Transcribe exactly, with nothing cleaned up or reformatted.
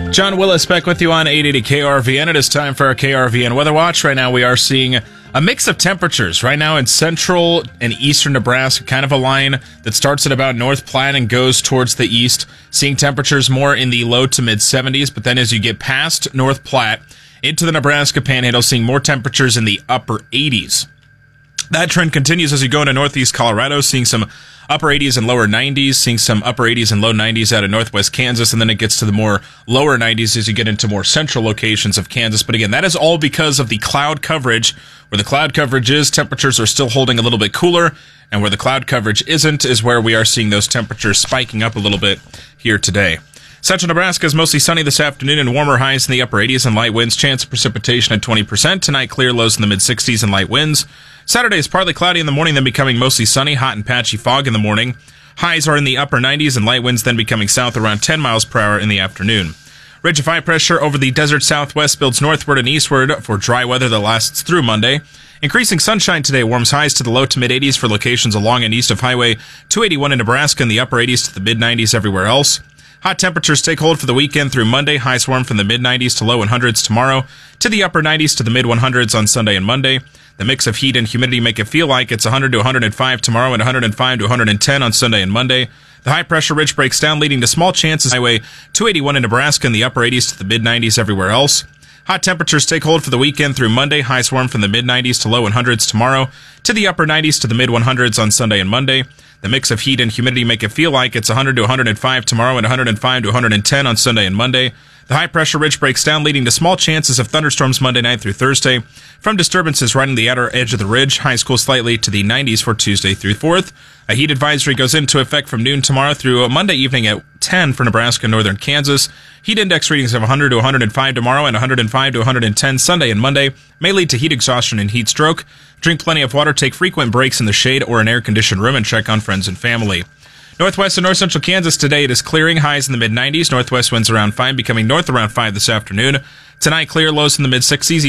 John Willis back with you on eight eighty K R V N. It is time for our K R V N Weather Watch. Right now we are seeing a mix of temperatures. Right now in central and eastern Nebraska, kind of a line that starts at about North Platte and goes towards the east. Seeing temperatures more in the low to mid seventies, but then as you get past North Platte into the Nebraska Panhandle, seeing more temperatures in the upper eighties. That trend continues as you go into northeast Colorado, seeing some upper eighties and lower nineties, seeing some upper eighties and low nineties out of northwest Kansas, and then it gets to the more lower nineties as you get into more central locations of Kansas. But again, that is all because of the cloud coverage. Where the cloud coverage is, temperatures are still holding a little bit cooler, and where the cloud coverage isn't is where we are seeing those temperatures spiking up a little bit here today. Central Nebraska is mostly sunny this afternoon and warmer highs in the upper eighties and light winds. Chance of precipitation at twenty percent. Tonight, clear lows in the mid sixties and light winds. Saturday is partly cloudy in the morning, then becoming mostly sunny, hot and patchy fog in the morning. Highs are in the upper nineties and light winds then becoming south around ten miles per hour in the afternoon. Ridge of high pressure over the desert southwest builds northward and eastward for dry weather that lasts through Monday. Increasing sunshine today warms highs to the low to mid eighties for locations along and east of Highway two eighty-one in Nebraska and the upper eighties to the mid nineties everywhere else. Hot temperatures take hold for the weekend through Monday. Highs warm from the mid nineties to low one hundreds tomorrow, to the upper nineties to the mid one hundreds on Sunday and Monday. The mix of heat and humidity make it feel like it's one hundred to one hundred five tomorrow and one hundred five to one hundred ten on Sunday and Monday. The high pressure ridge breaks down, leading to small chances Highway two eighty-one in Nebraska and the upper eighties to the mid nineties everywhere else. Hot temperatures take hold for the weekend through Monday. Highs warm from the mid nineties to low one hundreds tomorrow, to the upper nineties to the mid one hundreds on Sunday and Monday. The mix of heat and humidity make it feel like it's one hundred to one hundred five tomorrow and one hundred five to one hundred ten on Sunday and Monday. The high pressure ridge breaks down, leading to small chances of thunderstorms Monday night through Thursday. From disturbances right on the outer edge of the ridge, highs cool slightly to the nineties for Tuesday through fourth. A heat advisory goes into effect from noon tomorrow through Monday evening at ten for Nebraska and northern Kansas. Heat index readings of one hundred to one hundred five tomorrow and one hundred five to one hundred ten Sunday and Monday may lead to heat exhaustion and heat stroke. Drink plenty of water, take frequent breaks in the shade or an air-conditioned room, and check on friends and family. Northwest and north central Kansas today, it is clearing, highs in the mid nineties. Northwest winds around five, becoming north around five this afternoon. Tonight, clear, lows in the mid sixties.